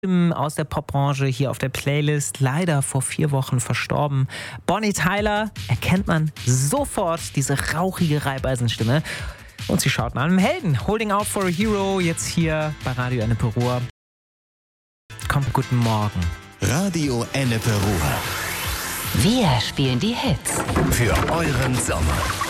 Stimmen aus der Popbranche hier auf der Playlist, leider vor 4 Wochen verstorben. Bonnie Tyler erkennt man sofort, diese rauchige Reibeisenstimme. Und sie schaut nach einem Helden. Holding Out for a Hero, jetzt hier bei Radio Ennepe Ruhr. Kommt, guten Morgen. Radio Ennepe Ruhr. Wir spielen die Hits. Für euren Sommer.